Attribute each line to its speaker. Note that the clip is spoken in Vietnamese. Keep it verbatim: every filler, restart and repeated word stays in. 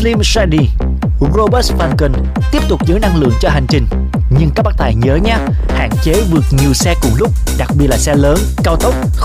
Speaker 1: Slim Shady, Robert Falcon tiếp tục giữ năng lượng cho hành trình. Nhưng các bác tài nhớ nha, hạn chế vượt nhiều xe cùng lúc, đặc biệt là xe lớn, cao tốc.